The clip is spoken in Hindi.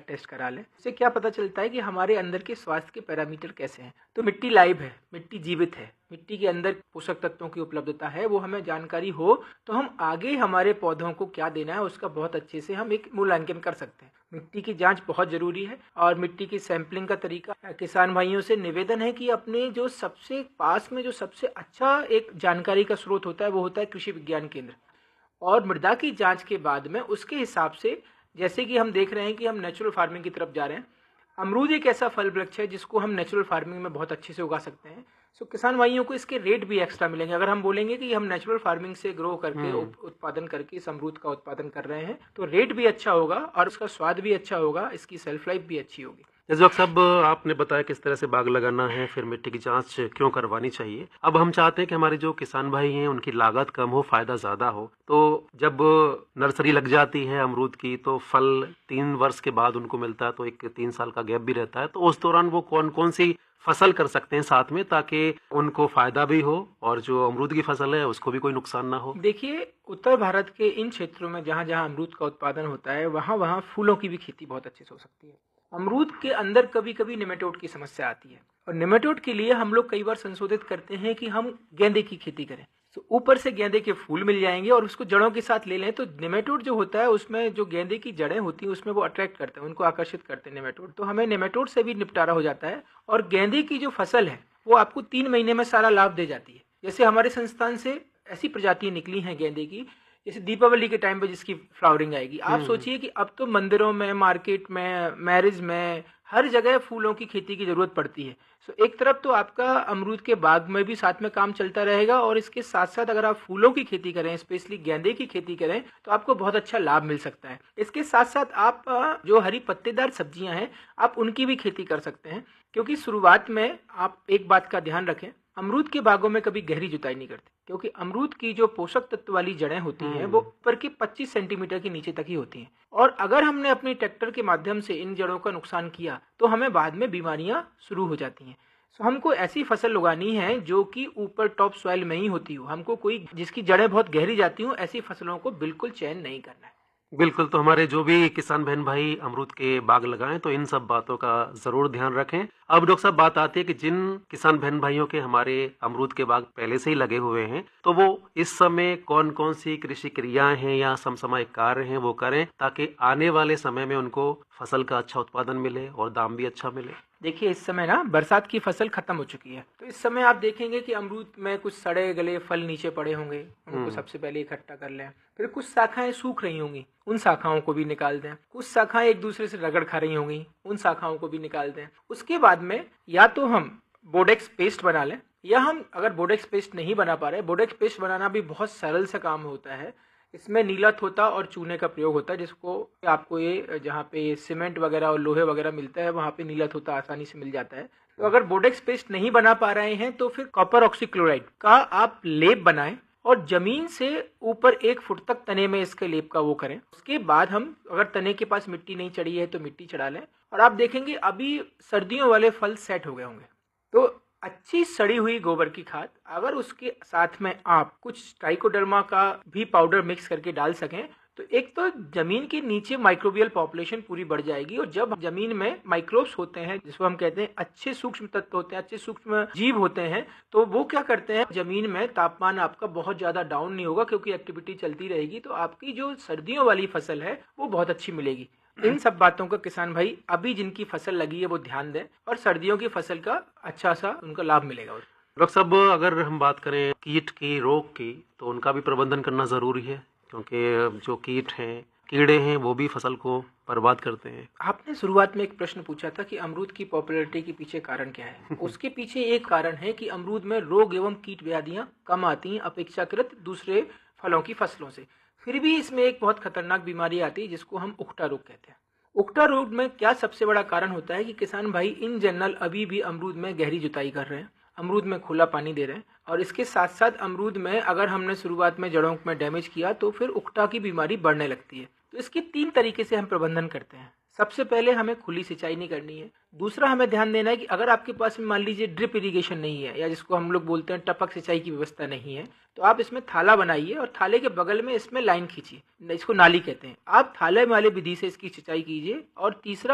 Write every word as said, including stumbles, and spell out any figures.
टेस्ट करा लें। इससे क्या पता चलता है कि हमारे अंदर के स्वास्थ्य के पैरामीटर कैसे हैं। तो मिट्टी लाइव है, मिट्टी जीवित है, मिट्टी के अंदर पोषक तत्वों की उपलब्धता है, वो हमें जानकारी हो तो हम आगे हमारे पौधों को क्या देना है उसका बहुत अच्छे से हम एक मूल्यांकन कर सकते हैं। मिट्टी की जांच बहुत जरूरी है और मिट्टी की सैंपलिंग का तरीका, किसान भाइयों से निवेदन है कि अपने जो सबसे पास में जो सबसे अच्छा एक जानकारी का स्रोत होता है वो होता है कृषि विज्ञान केंद्र, और मृदा की जांच के बाद में उसके हिसाब से, जैसे कि हम देख रहे हैं कि हम नेचुरल फार्मिंग की तरफ जा रहे हैं। अमरूद एक ऐसा फल वृक्ष है जिसको हम नेचुरल फार्मिंग में बहुत अच्छे से उगा सकते हैं। सो किसान भाइयों को इसके रेट भी एक्स्ट्रा मिलेंगे। अगर हम बोलेंगे कि हम नेचुरल फार्मिंग से ग्रो करके उत्पादन करके इस अमरूद का उत्पादन कर रहे हैं तो रेट भी अच्छा होगा और उसका स्वाद भी अच्छा होगा, इसकी सेल्फ लाइफ भी अच्छी होगी। जैसे डॉक्टर साहब आपने बताया किस तरह से बाग लगाना है, फिर मिट्टी की जांच क्यों करवानी चाहिए। अब हम चाहते हैं कि हमारे जो किसान भाई हैं उनकी लागत कम हो, फायदा ज्यादा हो। तो जब नर्सरी लग जाती है अमरूद की तो फल तीन वर्ष के बाद उनको मिलता है, तो एक तीन साल का गैप भी रहता है। तो उस दौरान वो कौन कौन सी फसल कर सकते हैं साथ में, ताकि उनको फायदा भी हो और जो अमरूद की फसल है उसको भी कोई नुकसान ना हो। देखिए, उत्तर भारत के इन क्षेत्रों में जहाँ जहाँ अमरूद का उत्पादन होता है वहाँ वहाँ फूलों की भी खेती बहुत अच्छे से हो सकती है। अमरूद के अंदर कभी कभी निमेटोड की समस्या आती है और निमेटोड के लिए हम लोग कई बार संशोधित करते हैं कि हम गेंदे की खेती करें, तो ऊपर से गेंदे के फूल मिल जाएंगे और उसको जड़ों के साथ ले लें। तो निमेटोड जो होता है उसमें जो गेंदे की जड़ें होती हैं उसमें वो अट्रैक्ट करते हैं, उनको आकर्षित करते हैं निमेटोड। तो हमें निमेटोड से भी निपटारा हो जाता है और गेंदे की जो फसल है वो आपको तीन महीने में सारा लाभ दे जाती है। जैसे हमारे संस्थान से ऐसी प्रजातियां निकली हैं गेंदे की, जैसे दीपावली के टाइम पे जिसकी फ्लावरिंग आएगी। आप सोचिए कि अब तो मंदिरों में, मार्केट में, मैरिज में, हर जगह फूलों की खेती की जरूरत पड़ती है। सो एक तरफ तो आपका अमरूद के बाग में भी साथ में काम चलता रहेगा और इसके साथ साथ अगर आप फूलों की खेती करें, स्पेशली गेंदे की खेती करें, तो आपको बहुत अच्छा लाभ मिल सकता है। इसके साथ साथ आप जो हरी पत्तेदार सब्जियां हैं आप उनकी भी खेती कर सकते हैं, क्योंकि शुरुआत में आप एक बात का ध्यान रखें, अमरूद के बागों में कभी गहरी जुताई नहीं करते, क्योंकि अमरूद की जो पोषक तत्व वाली जड़ें होती हैं वो ऊपर के पच्चीस सेंटीमीटर के नीचे तक ही होती हैं और अगर हमने अपने ट्रैक्टर के माध्यम से इन जड़ों का नुकसान किया तो हमें बाद में बीमारियां शुरू हो जाती हैं। तो हमको ऐसी फसल उगानी है जो कि ऊपर टॉप सॉइल में ही होती हो, हमको कोई जिसकी जड़ें बहुत गहरी जाती हो ऐसी फसलों को बिल्कुल चयन नहीं करना है। बिल्कुल, तो हमारे जो भी किसान बहन भाई अमरूद के बाग लगाएं तो इन सब बातों का जरूर ध्यान रखें। अब डॉक्टर साहब बात आती है कि जिन किसान बहन भाइयों के हमारे अमरूद के बाग पहले से ही लगे हुए हैं तो वो इस समय कौन कौन सी कृषि क्रियाएं हैं या समसामयिक कार्य हैं वो करें, ताकि आने वाले समय में उनको फसल का अच्छा उत्पादन मिले और दाम भी अच्छा मिले। देखिए, इस समय ना बरसात की फसल खत्म हो चुकी है, तो इस समय आप देखेंगे कि अमरूद में कुछ सड़े गले फल नीचे पड़े होंगे, उनको सबसे पहले इकट्ठा कर लें। फिर कुछ शाखाएं सूख रही होंगी, उन शाखाओं को भी निकाल दें। कुछ शाखाएं एक दूसरे से रगड़ खा रही होंगी, उन शाखाओं को भी निकाल दें। उसके बाद में या तो हम बोडेक्स पेस्ट बना लें, या हम अगर बोडेक्स पेस्ट नहीं बना पा रहे, बोडेक्स पेस्ट बनाना भी बहुत सरल सा काम होता है। इसमें नीला थोथा और चूने का प्रयोग होता है, जिसको आपको ये जहाँ पे सीमेंट वगैरह और लोहे वगैरह मिलता है वहाँ पे नीला थोथा आसानी से मिल जाता है। तो अगर बोडेक्स पेस्ट नहीं बना पा रहे हैं तो फिर कॉपर ऑक्सीक्लोराइड का आप लेप बनाएं और जमीन से ऊपर एक फुट तक तने में इसके लेप का वो करें। उसके बाद हम अगर तने के पास मिट्टी नहीं चढ़ी है तो मिट्टी चढ़ा लें और आप देखेंगे अभी सर्दियों वाले फल सेट हो गए होंगे। तो अच्छी सड़ी हुई गोबर की खाद, अगर उसके साथ में आप कुछ ट्राइकोडर्मा का भी पाउडर मिक्स करके डाल सकें तो एक तो जमीन के नीचे माइक्रोबियल पॉपुलेशन पूरी बढ़ जाएगी। और जब जमीन में माइक्रोब्स होते हैं, जिसको हम कहते हैं अच्छे सूक्ष्म तत्व होते हैं, अच्छे सूक्ष्म जीव होते हैं, तो वो क्या करते हैं, जमीन में तापमान आपका बहुत ज्यादा डाउन नहीं होगा क्योंकि एक्टिविटी चलती रहेगी। तो आपकी जो सर्दियों वाली फसल है वो बहुत अच्छी मिलेगी। इन सब बातों का किसान भाई अभी जिनकी फसल लगी है वो ध्यान दें और सर्दियों की फसल का अच्छा सा उनका लाभ मिलेगा। डॉक्टर साहब, अगर हम बात करें कीट की, रोग की, तो उनका भी प्रबंधन करना जरूरी है, क्योंकि जो कीट हैं, कीड़े हैं, वो भी फसल को बर्बाद करते हैं। आपने शुरुआत में एक प्रश्न पूछा था कि अमरूद की पॉपुलैरिटी के पीछे कारण क्या है। उसके पीछे एक कारण है कि अमरूद में रोग एवं कीट व्याधियां कम आती हैं अपेक्षाकृत दूसरे फलों की फसलों से। फिर भी इसमें एक बहुत खतरनाक बीमारी आती है जिसको हम उकटा रोग कहते हैं। उकटा रोग में क्या सबसे बड़ा कारण होता है कि किसान भाई इन जनरल अभी भी अमरूद में गहरी जुताई कर रहे हैं, अमरूद में खुला पानी दे रहे हैं और इसके साथ साथ अमरूद में अगर हमने शुरुआत में जड़ों में डैमेज किया तो फिर उकटा की बीमारी बढ़ने लगती है। तो इसकी तीन तरीके से हम प्रबंधन करते हैं। सबसे पहले हमें खुली सिंचाई नहीं करनी है। दूसरा, हमें ध्यान देना है कि अगर आपके पास में मान लीजिए ड्रिप इरिगेशन नहीं है या जिसको हम लोग बोलते हैं टपक सिंचाई की व्यवस्था नहीं है, तो आप इसमें थाला बनाइए और थाले के बगल में इसमें लाइन खींचिए, इसको नाली कहते हैं। आप थाले वाले विधि से इसकी सिंचाई कीजिए। और तीसरा,